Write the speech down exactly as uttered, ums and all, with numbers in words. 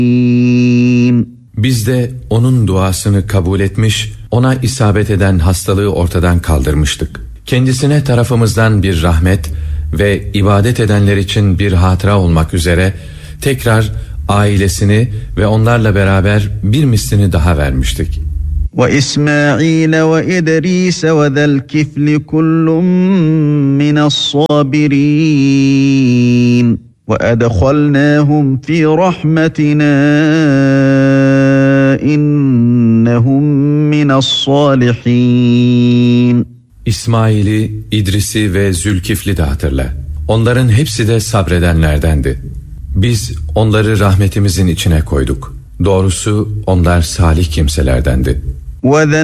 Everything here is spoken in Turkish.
Biz de onun duasını kabul etmiş, ona isabet eden hastalığı ortadan kaldırmıştık. Kendisine tarafımızdan bir rahmet ve ibadet edenler için bir hatıra olmak üzere tekrar ailesini ve onlarla beraber bir mislini daha vermiştik. وَإِسْمَاعِيلَ وَإِدْرِيسَ وَذَا الْكِفْلِ كُلٌّ مِّنَ الصَّابِرِينَ وَأَدْخَلْنَاهُمْ فِي رَحْمَتِنَا إِنَّهُمْ مِنَ الصَّالِحِينَ. İsmail'i, İdris'i ve Zülkifl'i de hatırla. Onların hepsi de sabredenlerdendi. Biz onları rahmetimizin içine koyduk. Doğrusu onlar salih kimselerdendi.